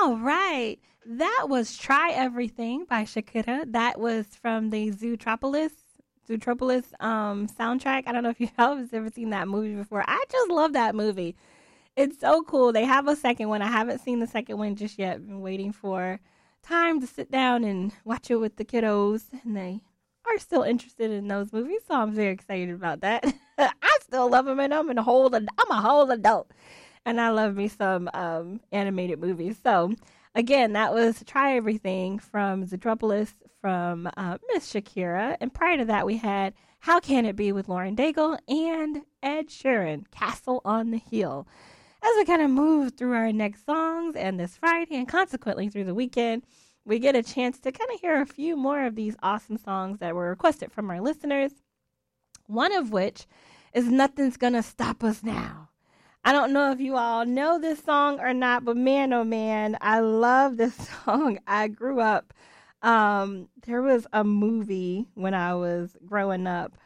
All right. That was Try Everything by Shakira. That was from the Zootropolis soundtrack. I don't know if you have ever seen that movie before. I just love that movie. It's so cool. They have a second one. I haven't seen the second one just yet. I've been waiting for time to sit down and watch it with the kiddos, and they are still interested in those movies, so I'm very excited about that. I still love them, and I'm a whole adult, and I love me some animated movies. So, again, that was Try Everything from Zootropolis from Miss Shakira, and prior to that, we had How Can It Be with Lauren Daigle and Ed Sheeran, Castle on the Hill. As we kind of move through our next songs and this Friday and consequently through the weekend, we get a chance to kind of hear a few more of these awesome songs that were requested from our listeners, one of which is Nothing's Gonna Stop Us Now. I don't know if you all know this song or not, but man, oh man, I love this song. I grew up, there was a movie when I was growing up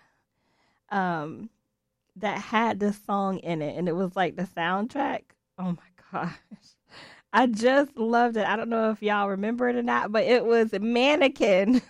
that had this song in it, and it was like the soundtrack. Oh my gosh. I just loved it. I don't know if y'all remember it or not, but it was Mannequin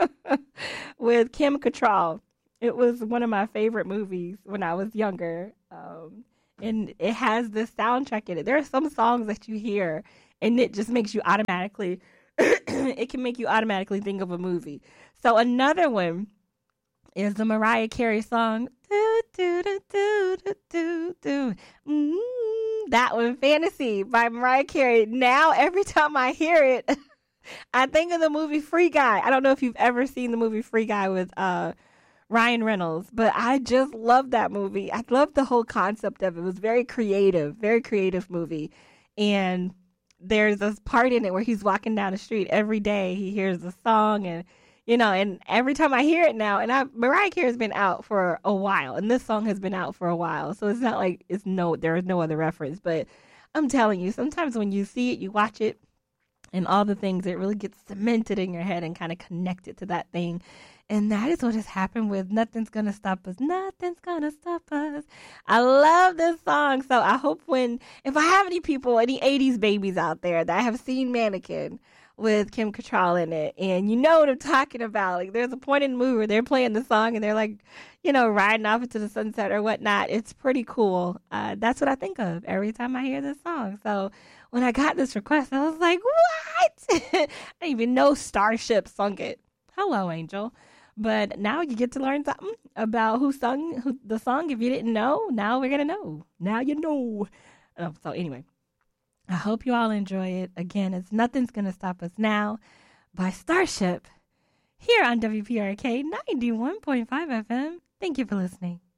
with Kim Cattrall. It was one of my favorite movies when I was younger, and it has this soundtrack in it. There are some songs that you hear, and it just makes you automatically, it can make you automatically think of a movie. So another one is the Mariah Carey song, do, do, do, do, do, do, do. That one, Fantasy by Mariah Carey. Now, every time I hear it, I think of the movie Free Guy. I don't know if you've ever seen the movie Free Guy with Ryan Reynolds, but I just love that movie. I love the whole concept of it. It was very creative movie. And there's this part in it where he's walking down the street every day. He hears the song, and and every time I hear it now, and Mariah Carey has been out for a while, and this song has been out for a while, so it's not like there is no other reference. But I'm telling you, sometimes when you see it, you watch it, and all the things, it really gets cemented in your head and kind of connected to that thing. And that is what has happened with Nothing's Gonna Stop Us. Nothing's Gonna Stop Us. I love this song. So I hope if I have any 80s babies out there that have seen Mannequin with Kim Cattrall in it, and you know what I'm talking about. Like, there's a point in the movie where they're playing the song and they're like, riding off into the sunset or whatnot. It's pretty cool. That's what I think of every time I hear this song. So when I got this request, I was like, what? I didn't even know Starship sung it. Hello, Angel. But now you get to learn something about who sung the song. If you didn't know, now we're going to know. Now you know. So anyway, I hope you all enjoy it. Again, it's Nothing's Gonna Stop Us Now by Starship here on WPRK 91.5 FM. Thank you for listening.